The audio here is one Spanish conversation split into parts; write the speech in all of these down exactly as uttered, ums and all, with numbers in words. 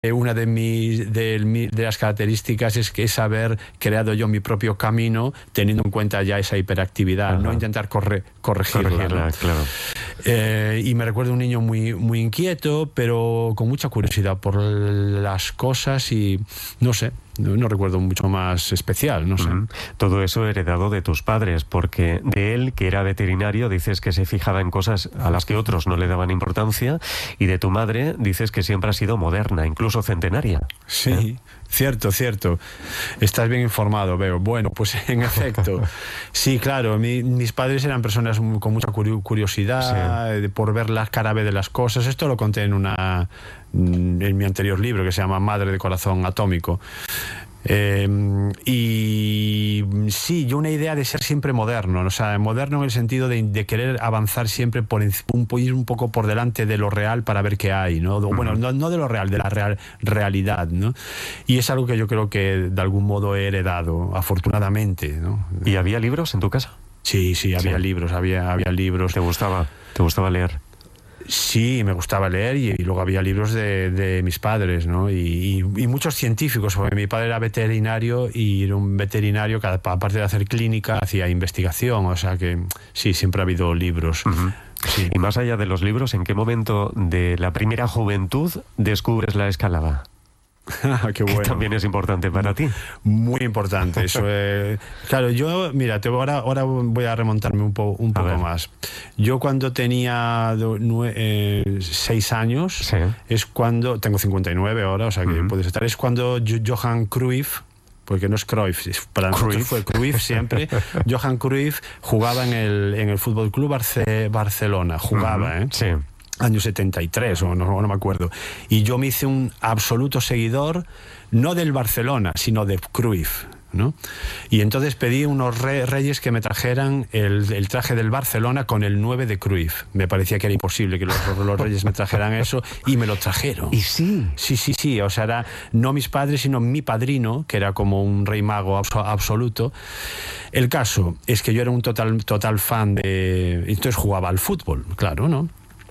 una de, mis, de, de las características es que es haber creado yo mi propio camino teniendo en cuenta ya esa hiperactividad, Ajá. no intentar corre, corregirla. corregirla ¿no? claro. eh, y me recuerdo un niño muy, muy inquieto, pero con mucha curiosidad por las cosas y no sé, no, no recuerdo mucho más especial, no sé. Uh-huh. Todo eso heredado de tus padres, porque de él, que era veterinario, dices que se fijaba en cosas a las que otros no le daban importancia, y de tu madre dices que siempre ha sido moderna, incluso centenaria. Sí, ¿Eh? cierto, cierto. Estás bien informado, veo. Bueno, pues en efecto, sí, claro, mi, mis padres eran personas con mucha curiosidad sí. por ver la cara B de las cosas. Esto lo conté en una en mi anterior libro que se llama Madre de Corazón Atómico. Eh, y sí, yo una idea de ser siempre moderno, o sea, moderno en el sentido de, de querer avanzar siempre por un, ir un poco por delante de lo real para ver qué hay, ¿no? Bueno, no, no de lo real, de la real, realidad, ¿no? Y es algo que yo creo que de algún modo he heredado, afortunadamente, ¿no? ¿Y había libros en tu casa? Sí, sí, había sí. libros, había, había libros. ¿Te gustaba? ¿Te gustaba leer? Sí, me gustaba leer y, y luego había libros de, de mis padres, ¿no? Y, y, y muchos científicos, porque mi padre era veterinario y era un veterinario que aparte de hacer clínica hacía investigación, o sea que sí, siempre ha habido libros. Uh-huh. Sí. Y más allá de los libros, ¿en qué momento de la primera juventud descubres la escalada? Qué bueno. Que también es importante para ti. Muy importante. Eso es... Claro, yo, mira, te, ahora, ahora voy a remontarme un, po, un poco más. Yo cuando tenía nue, eh, seis años, sí. es cuando, tengo cincuenta y nueve ahora, o sea que uh-huh. puedes estar, es cuando Johan Cruyff, porque no es Cruyff, para nosotros fue Cruyff siempre. Johan Cruyff jugaba en el, en el Fútbol Club Barce, Barcelona, jugaba, uh-huh. ¿eh? Sí. Año setenta y tres, o no, no me acuerdo. Y yo me hice un absoluto seguidor, no del Barcelona, sino de Cruyff, ¿no? Y entonces pedí unos re reyes que me trajeran el, el traje del Barcelona con el nueve de Cruyff. Me parecía que era imposible que los, los reyes me trajeran eso, y me lo trajeron. ¿Y sí? Sí, sí, sí. O sea, era no mis padres, sino mi padrino, que era como un rey mago abs absoluto. El caso es que yo era un total, total fan de... Entonces jugaba al fútbol, claro, ¿no?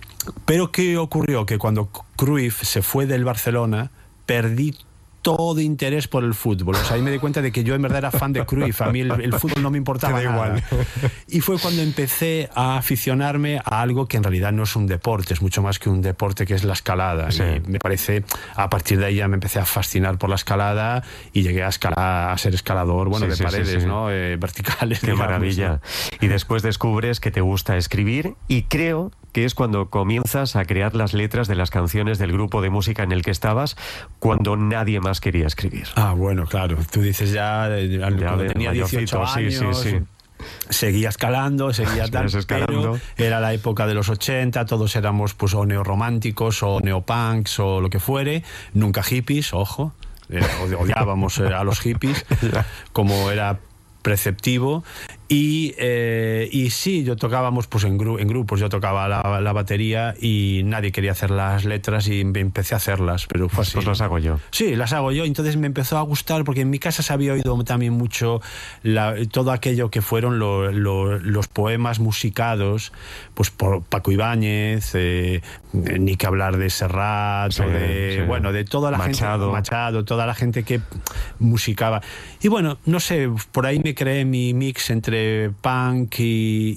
Pero ¿qué ocurrió? Que cuando Cruyff se fue del Barcelona, perdí todo interés por el fútbol. O sea, ahí me di cuenta de que yo en verdad era fan de Cruyff. A mí el, el fútbol no me importaba Te da nada. Igual. Y fue cuando empecé a aficionarme a algo que en realidad no es un deporte, es mucho más que un deporte, que es la escalada. Sí. Y me parece, a partir de ahí ya me empecé a fascinar por la escalada y llegué a escalar, a ser escalador, bueno, sí, de sí, paredes, sí, sí. ¿no? Eh, verticales. Qué digamos, maravilla. ¿no? Y después descubres que te gusta escribir, y creo que es cuando comienzas a crear las letras de las canciones del grupo de música en el que estabas, cuando nadie más quería escribir. Ah, bueno, claro. Tú dices ya, ya cuando tenía dieciocho años, sí, sí, sí. seguía escalando, seguía tal, pero era la época de los ochenta, todos éramos pues o neorrománticos o neopunks o lo que fuere, nunca hippies, ojo, eh, odiábamos a los hippies, como era preceptivo. Y, eh, y sí, yo tocábamos pues en, gru en grupos, yo tocaba la, la batería y nadie quería hacer las letras y empecé a hacerlas, pero fue así. Pues las hago yo. Sí, las hago yo, entonces me empezó a gustar porque en mi casa se había oído también mucho la, todo aquello que fueron lo, lo, los poemas musicados pues por Paco Ibáñez, eh, ni que hablar de Serrat, sí, o de, sí. bueno, de toda la Machado. gente, Machado, toda la gente que musicaba. Y bueno, no sé, por ahí me creé mi mix entre punk y, y,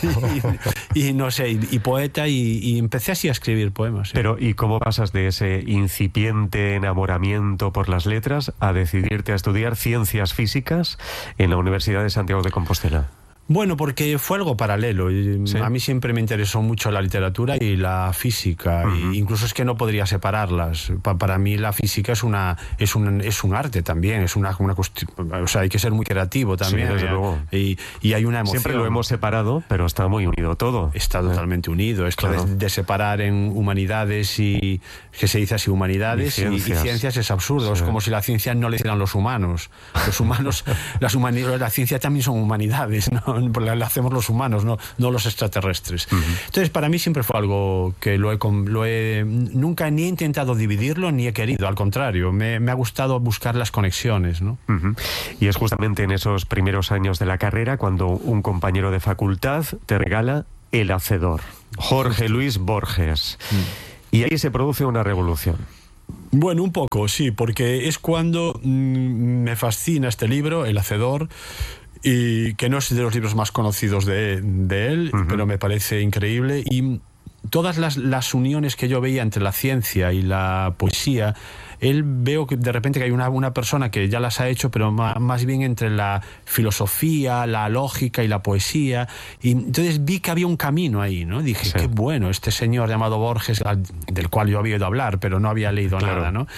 y, y no sé, y, y poeta, y, y empecé así a escribir poemas. ¿sí? Pero ¿y cómo pasas de ese incipiente enamoramiento por las letras a decidirte a estudiar ciencias físicas en la Universidad de Santiago de Compostela? Bueno, porque fue algo paralelo. ¿Sí? A mí siempre me interesó mucho la literatura y la física. Uh-huh. E incluso es que no podría separarlas. Pa para mí la física es una es un, es un arte también. Es una, una o sea, hay que ser muy creativo también. Sí, desde luego. Y, y hay una emoción. Siempre lo hemos separado, pero está muy unido todo. Está totalmente unido. Esto claro. de, de separar en humanidades y... que se dice así, humanidades y ciencias, y, y ciencias es absurdo. Sí. Es como si la ciencia no le hicieran los humanos. Los humanos, las humanidades, la ciencia también son humanidades, ¿no? La hacemos los humanos, no, no los extraterrestres. Uh-huh. Entonces, para mí siempre fue algo que lo he, lo he... Nunca ni he intentado dividirlo, ni he querido. Al contrario, me, me ha gustado buscar las conexiones, ¿no? Uh-huh. Y es justamente en esos primeros años de la carrera cuando un compañero de facultad te regala El Hacedor, Jorge Luis Borges. Uh-huh. Y ahí se produce una revolución. Bueno, un poco, sí, porque es cuando mmm, me fascina este libro, El Hacedor, y que no es de los libros más conocidos de, de él, uh-huh. pero me parece increíble. Y todas las, las uniones que yo veía entre la ciencia y la poesía, él veo que de repente que hay una, una persona que ya las ha hecho, pero más, más bien entre la filosofía, la lógica y la poesía. Y entonces vi que había un camino ahí, ¿no? Dije, sí. qué bueno, este señor llamado Borges, del cual yo había oído hablar, pero no había leído claro. nada, ¿no?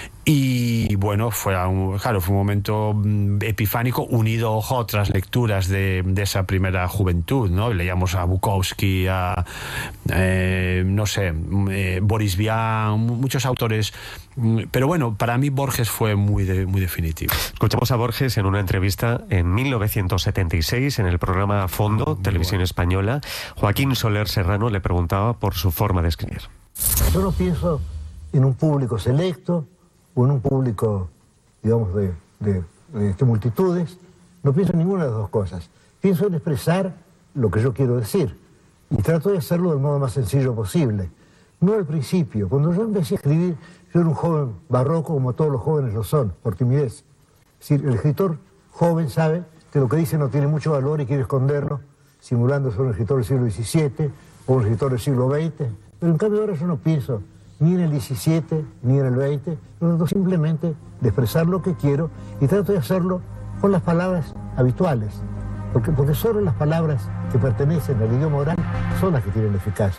Y bueno, fue un, claro, fue un momento epifánico, unido a otras lecturas de, de esa primera juventud, ¿no? Leíamos a Bukowski, a eh, no sé, eh, Boris Vian, muchos autores. Pero bueno, para mí Borges fue muy, de, muy definitivo. Escuchamos a Borges en una entrevista en mil novecientos setenta y seis en el programa Fondo, muy Televisión bueno. Española. Joaquín Soler Serrano le preguntaba por su forma de escribir. Yo no pienso en un público selecto o en un público, digamos, de, de, de, de multitudes. No pienso en ninguna de las dos cosas. Pienso en expresar lo que yo quiero decir. Y trato de hacerlo del modo más sencillo posible. No al principio. Cuando yo empecé a escribir, yo era un joven barroco, como todos los jóvenes lo son, por timidez. Es decir, el escritor joven sabe que lo que dice no tiene mucho valor y quiere esconderlo, simulando ser un escritor del siglo diecisiete o un escritor del siglo veinte. Pero en cambio ahora yo no pienso ni en el diecisiete ni en el veinte, yo trato simplemente de expresar lo que quiero y trato de hacerlo con las palabras habituales. Porque, porque solo las palabras que pertenecen al idioma oral son las que tienen eficacia.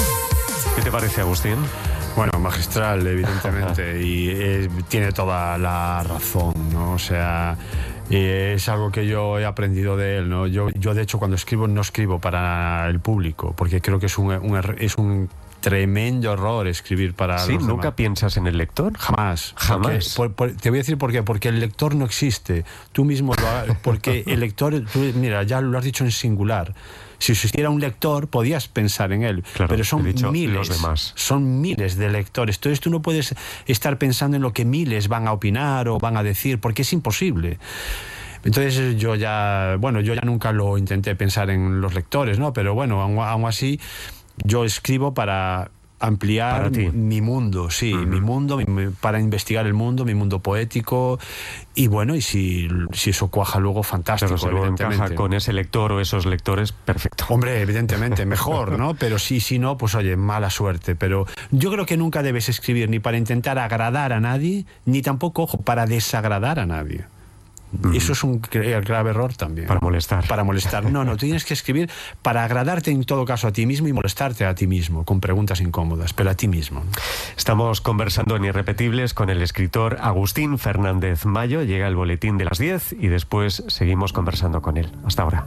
¿Qué te parece, Agustín? Bueno, magistral, evidentemente, y eh, tiene toda la razón, ¿no? O sea, eh, es algo que yo he aprendido de él, ¿no? Yo, yo de hecho, cuando escribo, no escribo para el público, porque creo que es un, un, es un tremendo error escribir para sí, los ¿nunca demás. piensas en el lector? Jamás. Jamás. Porque, por, por, te voy a decir por qué. Porque el lector no existe. Tú mismo lo porque el lector, tú, mira, ya lo has dicho en singular. Si existiera un lector, podías pensar en él. Claro, pero son miles. Los demás. Son miles de lectores. Entonces tú no puedes estar pensando en lo que miles van a opinar o van a decir, porque es imposible. Entonces yo ya, bueno, yo ya nunca lo intenté pensar en los lectores, ¿no? Pero bueno, aún, aún así, yo escribo para ampliar para ti. mi mundo, sí, uh-huh. mi mundo, mi, para investigar el mundo, mi mundo poético, y bueno, y si, si eso cuaja luego, fantástico. Pero si luego encaja con ese lector o esos lectores, perfecto. Hombre, evidentemente, mejor, ¿no? Pero sí, si no, pues oye, mala suerte. Pero yo creo que nunca debes escribir ni para intentar agradar a nadie, ni tampoco, ojo, para desagradar a nadie. Mm. Eso es un grave error también. Para molestar. Para molestar. No, no, tú tienes que escribir para agradarte en todo caso a ti mismo y molestarte a ti mismo, con preguntas incómodas, pero a ti mismo. Estamos conversando en Irrepetibles con el escritor Agustín Fernández Mayo. Llega el boletín de las diez y después seguimos conversando con él. Hasta ahora.